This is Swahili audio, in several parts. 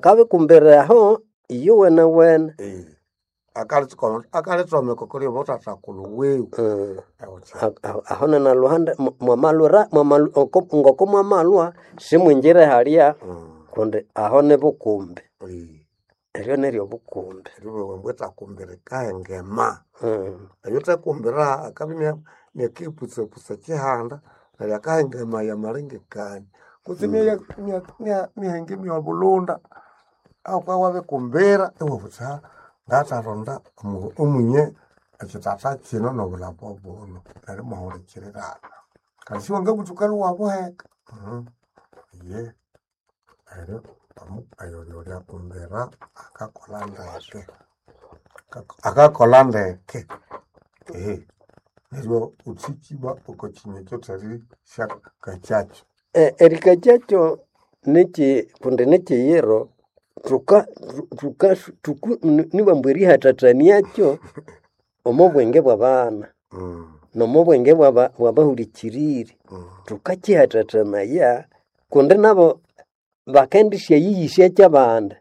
kabe kumbere aho iyo wena akalitome kokori botata kuluwe aho na luhanda mwamalura ngoko mwamalwa simwinjire halia konde aho ne bukumbe eryo neryo bukumbe riwe mbweta kumbere kaengema ayote kumbera akabine nekiputse putse kihanda ali akaengema ya marengekani kutimia mihengi myo bulunda au kwa wabe kumbera ewo butsa ngata ronda omunye akitata kino no bulapo bono ari mahore kirera kasi wanga butukalu wabo heka ye ari ayo kumbera akakolanda ke nero utsikiba ukochinya chotari shaka chacho erika chacho neche punde neche yero tuka nibambweri hatataniacho omobwenge bwabana nomobwenge bwabahurikiriri tukachi hatatanaya kunde nabo bakendisha yiyisha cyabanda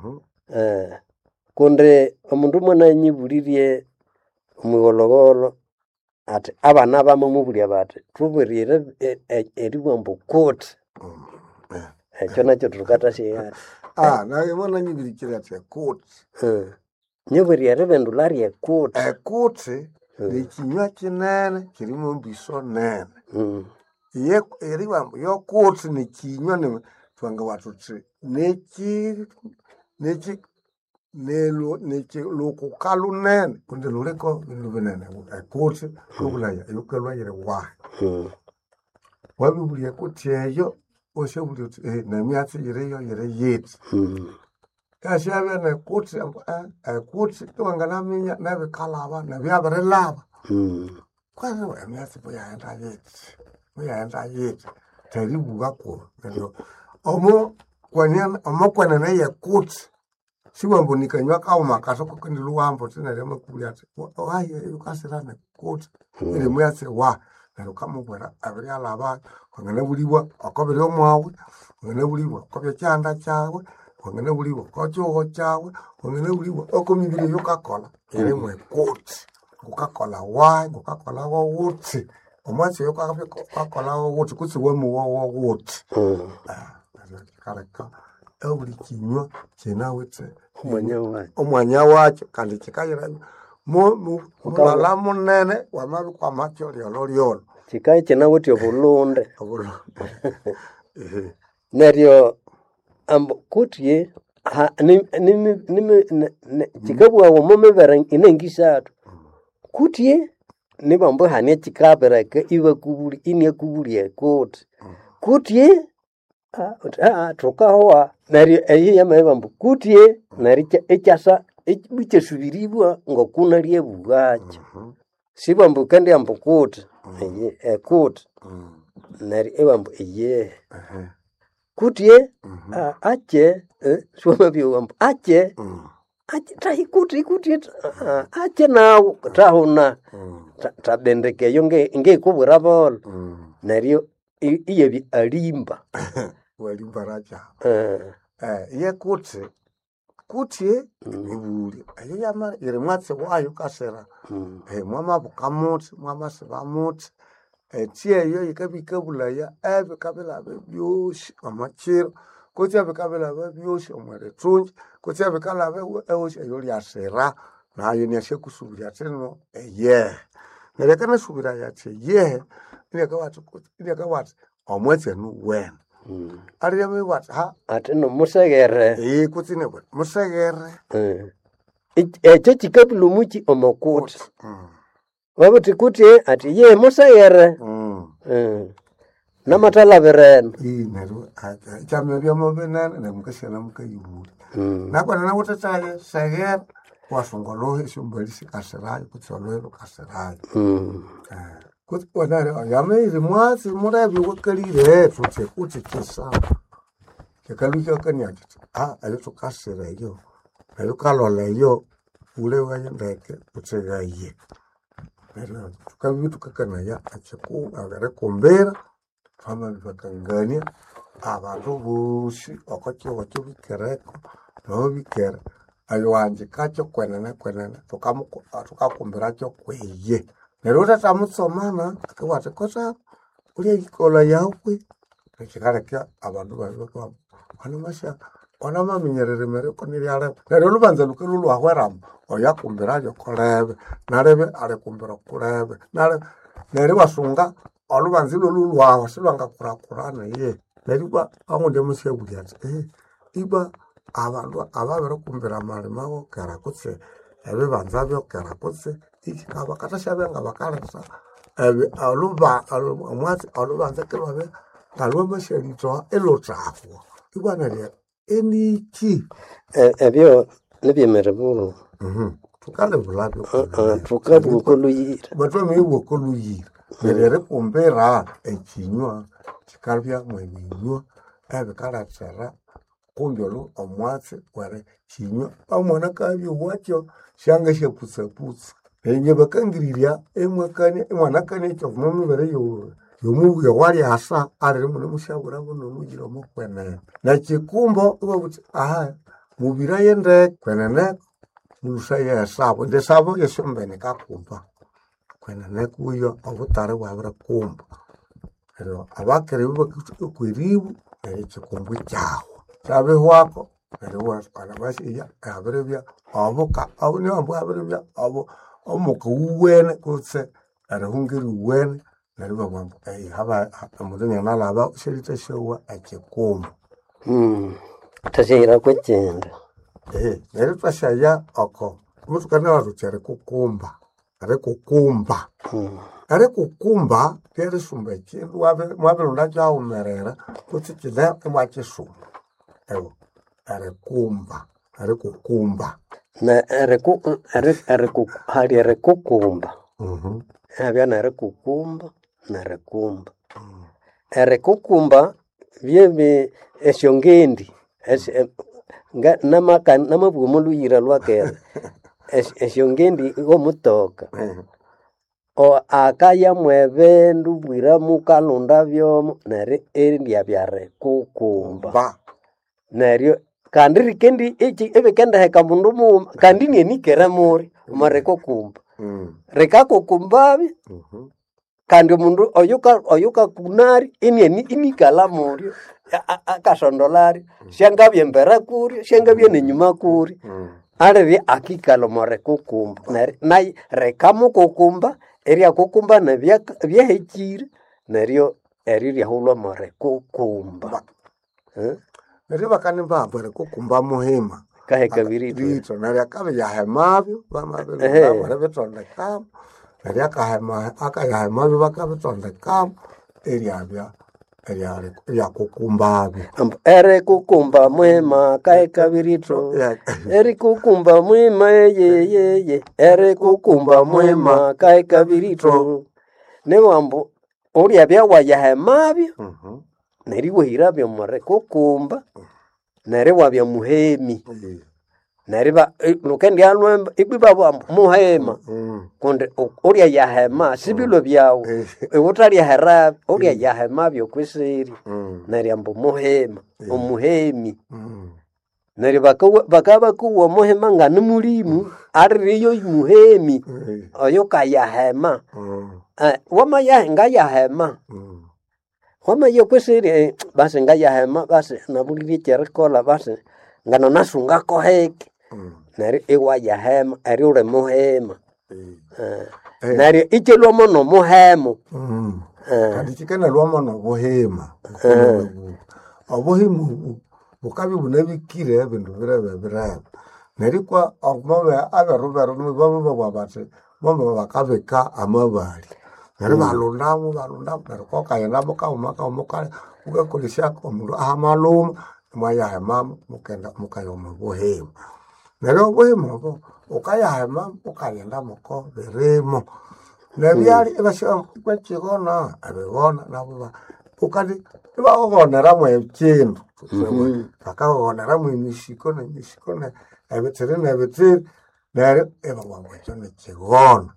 kunde omundu mwana nyiburirie umugologolo ati abana bamumuburiya bati tubirire eribwambo kote ekyo nakyo tukatashiyana naye mwana nyibirikira ati kote nyiburiya ribendularie kote kote nikinywa kinene kirimo mbiso nene ye eribwambo yo kote nikinywa ne twanga watuti neki lokukalu nene kunde luleko bintu binene kote kubulaya yokelwa yere wa wabibuliye kuti eyo osebuli uti na myatsi yireyo yere yeti kashabe na kuti kuti twangana minya nabe kalaba nabyabere laba kwazo emyatsi boyaenda yeti taribuga ko ndio omo kwana na ye kuti siwambo nikanywa kawo makaso kundi luwambo tinare makuya ati waye ukasirana kuti iri myatsi wa nero kamubwera abiri alaba kwangana buliwa akobere omwawe kwangana buliwa kobya cyanda cyawe kwangana buliwa kochoho cyawe kwangana buliwa okomibiri yokakola iri mwe kuti ukakola wa ukakola wo wuti omwatsi yokakola wo wuti kutsi wemu wo wuti kareka ebuli kinywa kinawitse omwanya wacho kandi kikayira mulala munene wamabi kwa macho lyolo chikaye kinawitse obulunde neryo ambo kutie chikabwa womomebera inengisatu kutie nibambo hane chikabereke iwe kubuli inie kubuli ekote kutie tukahoa neryo eyi yamebambo kutie neryo ekyasa bichesubiribwa ngokuna lyebugacho sibambo kandi ambo kuti kuti neryo ebambo eye kutie ache swamabyo bambo ache tahi kuti ache nawo tahuna tabendekeyo ngekubura bolo neryo iyebi alimba walimba raja ye kuti ibuli ayama ire mwatse wayo kasera mwama bukamuti mwama sebamuti tie yo ikabikabula ya ebe kabela byoshi amachiro kuti abikabela byoshi omwere tunji kuti abikala byoshi yoli asera nayo ni ashekusubira teno nerekana subira yache inekawati omwetse nuwena ariyame wat ateno musegere kuti nebwe musegere echo chikabulu muchi omokuti wabuti kuti ati ye musegere namatala bereno neru chame byamo benana nemukashana mukayibuli nakwana na utataye segere wasongolohe shumbalisi kaserayo kutsolohe kaserayo kuti onare yameze mwatsi murabi wakalire tutse kuti kisa kekaluka kanyati alito kasera yo alukalola yo ule wayendeke utsegaye pero tukabitu kakana ya acheku agare kombera fama bakangania abantu bosi okochiwo chobikereko nobikere ayowanjikacho kwenene tukakumbiracho kweye neryo utatamutsomana akiwati kosa ulia ikola yawe nechikalekya abandu babikwa ona maminyerere mereko niliale neryo lubanza lukilulwahweramu oyakumbirayo kolebe nalebe alikumbira kulebe neryo wasunga olubanza lululwaho silwangakurakurana ye neryo amunde musebuli ati iba abandu ababirikumbira malima gokera kutse ebibanza byokera kutse ikikaba katashabenga bakalesa olubanza kilwabe ngalwamasheritoa elotafwa ibwanalya eniki ebyo nibyemere bulu tukalebulabyo tukabukoluyira batwamiibukoluyira neryo kumbira ekinywa kikalbya mwebinywa ebikaletera kunjolo omwatsi were kinywa omwana kabyo wakyo shanga sheputsa enye bakangirirya emwakane mwana kane cyo mumibere yomubuya wali asa ari muno mushabura buno mugira mukwenene na kikumbo ubabuti mubira yende kwenene musa yesabo ndesabo yesombene kakumba kwenene kuyo obutare bwabura kumba ero abakere bukwiribu ekikumbu cyaho sabe wako ero anabashiya abirebya abuka abune abirebya abo omuka uwene kutse arahungiri uwene nariba bambu haba amudenya nalaba sherita showa akikumbu tashira kwechenda neryo twashaya oko mutukane waruchere kukumba ari kukumba kere sumba ekindu mwabirunda kyawumerera kutsi kile mwakisumba ewo ari kukumba na hali kukumba habya narikukumba narikumba erikukumba byebe esyongendi namabumo luyira lwakera esyongendi omutoka akaya mwebendu bwira mukalunda byomo neryo erindya byarikukumba neryo kandi rikendi ebekenda heka mundu mu kandi nienikera muri marikukumba rikakukumbabi kandi omundu oyuka kunari inikala muri akasondolari shangabye mbera kuri shangabye nenyuma kuri areri akikalo marikukumba nayi rekamukukumba eria kukumba na byahekire neryo eriria hulwa marikukumba neryo bakanimba kukumba muhima kaheka birito neryo akabiyahemabyo bamabyo betondekamo neryo akayahemabyo bakabitondekamo eriabya kukumbabyo ere kukumba muhima kaheka birito eri kukumba muhima yeye ere kukumba muhima kaheka birito newambo uriabya wayahemabyo neryo wahirabyo marikukumba neryo wabya muhemi neryo lukendi alwemba ibibabwa muhema kundi urya yahema sibilo byawo utali hera urya yahema byokwisiri neryo ambo muhema omuhemi neryo bakaba kuwa muhema ngani mulimu ariyo muhemi oyo kayahema wama yahenga yahema wama yokwisiri basi ngayahema basi nabulire cherikola basi ngano nasunga koheke neryo iwayahema eryo ule muhema neryo ichelwamo nomuhemo kandi chikena lwamo nobuhema obuhemu bukabi bunabikire ebindu birebe neryo kwa okumabe aberubero nibabo bati bombe bakabeka amabali neryo balundamu neryo kokayendamo kaumaka ukakolesya omundu ahamaluma mwayahema mukayoma buhema neryo obuhema obo ukayahema ukayenda muko birimo nebyali ebasha kwechigona abigona nabo ukali bagonera mwekindu bakagonera mwimishiko na ebitiri neryo ebawangwecho nekigona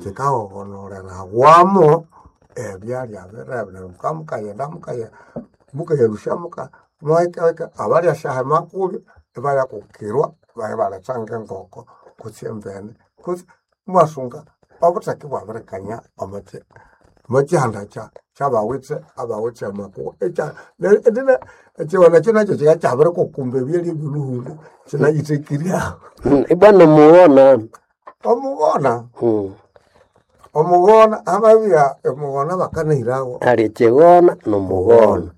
kikagogonorera wamo ebyali abirebe neryo mukayenda muka yerushamuka mwaika abali ashaha makulu baya kukirwa baya balachanga ngoko kutsembene kutsi mwasunga abutaki bwaberekanya amate machanda chabawitse abawitse mako echa ndina chiwana chinacho chikachabere kukumbe byeli buluhulu chinajitekiria ibana muona omugona amabya omugona bakanirawo ali chigona no mugona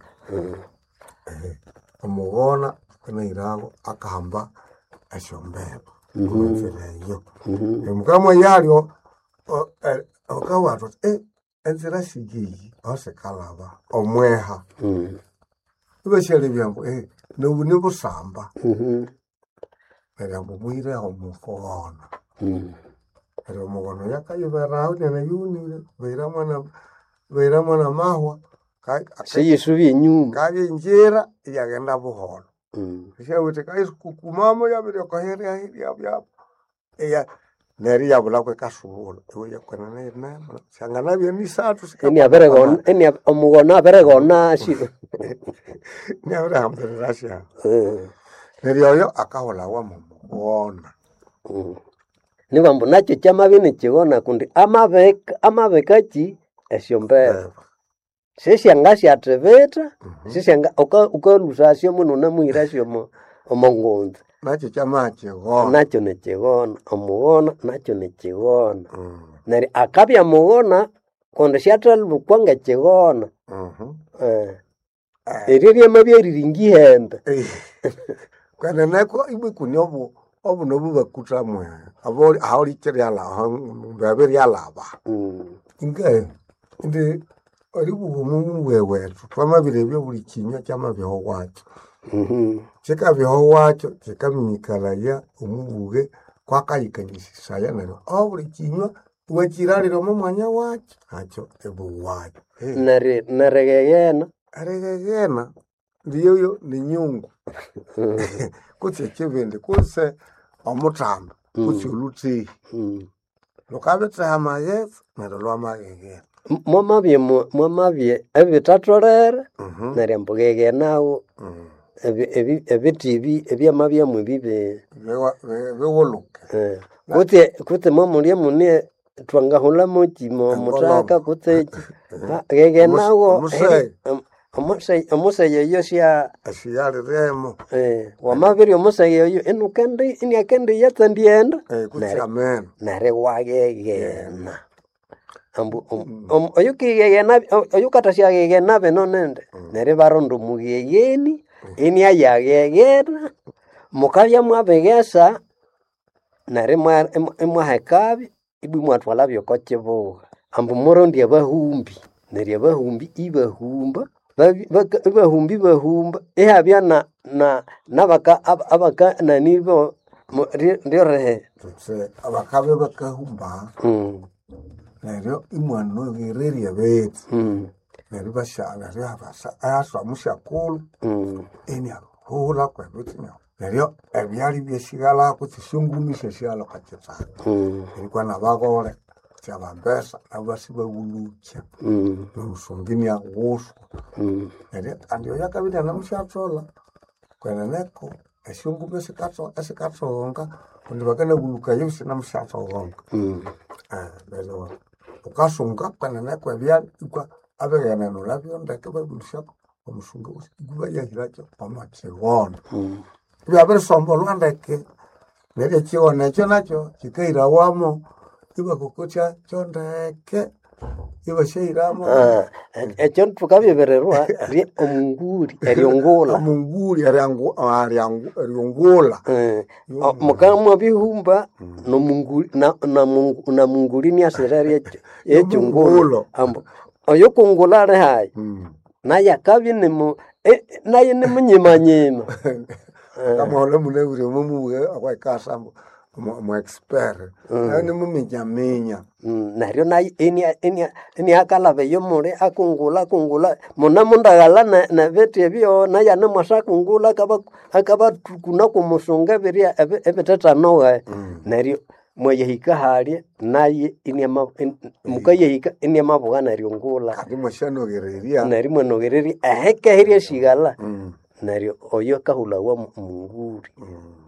omugona kanirawo akahamba ashombeba kunzereyo mukamwe yalyo okawato enzira sigiyi osekalaba omweha ibeshele byangu nobune busamba nabyangu mwire omugona pero omugona yakayiberaho nene yunire beira mwana mahwa siyisubi enyuma kabinjira yagenda buholo shawite kaisukukumamo yabire koheria yabya neri yabula kwe kasubulo iwe yakwana na sangana bya misatu eni aberegona eni omugona aberegona shi ni abraham rasha neri yo akahola wa mugona niba mbonacho chamabine chigona kundi amabekachi esyombera sishangasi atreveta sishanga ukalusasyo muno namuirasyo omongonza nacho chamachigona nacho nechigona omugona nacho nechigona nari akabya mugona kundi syatalbukwanga chigona eryo mabyeriringihenda kana nako ibikuni obu nobu bakutamwe abo hauli kyala babiri alaba inga ndi olibu mu wewe twamabire byo buli kinya cyamabyeho wacho kikabyeho wacho kikaminyikala umubuge kwakayikanyisaya nero buli kinya wekiraliro mu mwanya wacho acho ebu wacho naregegena ndiyo ni nyungu kutse kibindi kutse omutamba kutse ulutsi lokabetse amayefu nalwa magege mwamabye ebitatorere narembugege nawo ebitibi ebyamabye mubibe bewoluke kutse mwamulye munie twangahula muchimo mutaka kutse gege nawo omuseye yo asiyaliremo wamabiri omuseye yo enukendi yatsandienda kutsamen nare wagegena ambu oyukigegena oyukatashyagegena beno nende nare barondo mugegeni eniayagegena mukabya mwabegesa nare mwahekabi ibu mwatwala byoko kibuga ambu murondi abahumbi nare abahumbi ibahumba bahumba ehabya nabaka abaka nanibo ndirehe abakabe bakahumba neryo imwana gereri abet neryo bashana ryabasa aswa mushakulu enya hola kwa bitnya neryo ebyali byeshigala kutsishungumisha shalo kachitsa ilikuwa na bagore cyabambesa abasiba bulucha n'umusungini yagusu neryo andiyo yakabida namushatsola kwena neko eshungume esikatsonga kundi bakana buluka yose namushatsonga bezo ukasunga kwena neko ebyali ikwa abegana nolabyo ndake babulusha omusunga iguba yahiracho amachigona byabere sombo lwandeke neryo chiona echo nacho chikaira wamo iba kukucha chondeke iba sheiramo echo tukabibererwa omunguri eryongula eryongula mukamwa bihumba na munguri ni asirari echungula ambo oyo kungula ari hayi naye akabi naye ni munyimanyima kama ole munebure mumuwe akwaikambo mu expert ni muminyaminya naryo naye eni akalabe yo muri akungula muna mundagala na beti byo naye namwasa kungula akaba kuna kumusunga biria ebetata noga naryo mwayehika halye naye mukayehika inyamabuga neryo ngula kandi mwashanogereria neryo mwanogereria eheke hirya shigala neryo oyo kahulawa munguri